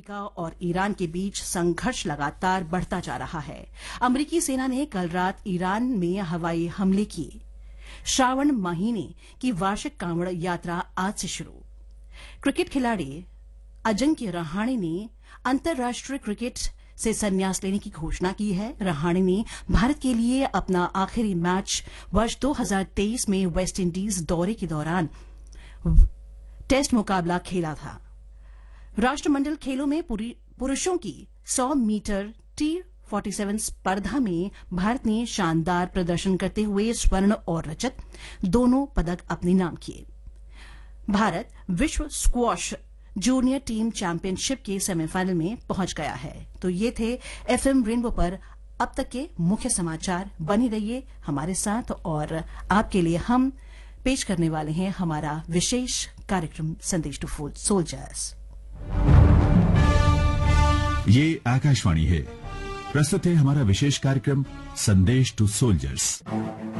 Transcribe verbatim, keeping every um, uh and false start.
America और Iran के बीच संघर्ष लगातार बढ़ता जा रहा है। अमेरिकी सेना ने कल रात ईरान में हवाई हमले किए। श्रावण महीने की वार्षिक कांवड़ यात्रा आज से शुरू। क्रिकेट खिलाड़ी अजिंक्य रहाणे ने अंतर्राष्ट्रीय क्रिकेट से संन्यास लेने की घोषणा की है। रहाणे ने भारत के लिए अपना आखिरी मैच वर्ष दो हज़ार तेईस में वेस्टइंडीज दौरे के दौरान टेस्ट मुकाबला खेला था। राष्ट्रमंडल खेलों में पुरुषों की सौ मीटर टी सैंतालीस स्पर्धा में भारत ने शानदार प्रदर्शन करते हुए स्वर्ण और रजत दोनों पदक अपने नाम किए। भारत विश्व स्क्वॉश जूनियर टीम चैंपियनशिप के सेमीफाइनल में पहुंच गया है। तो ये थे एफएम रेनबो पर अब तक के मुख्य समाचार। बने रहिए हमारे साथ और आपके लिए हम पेश करने वाले हैं हमारा विशेष कार्यक्रम संदेश टू सोल्जर्स। ये आकाशवाणी है। प्रस्तुत है हमारा विशेष कार्यक्रम संदेश टू सोल्जर्स।